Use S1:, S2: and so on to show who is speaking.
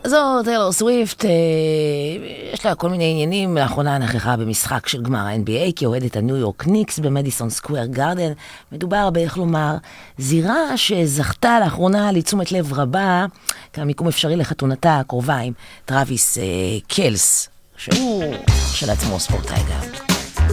S1: זו טיילור סוויפט, יש לה כל מיני עניינים. לאחרונה נכחה במשחק של גמר ה-NBA כאוהדת הניו יורק ניקס במדיסון סקוואר גארדן. מדובר באיך לומר זירה שזכתה לאחרונה לתשומת לב רבה כמיקום אפשרי לחתונתה הקרובה עם טראביס קלס, שהוא של עצמו ספורטאי גם.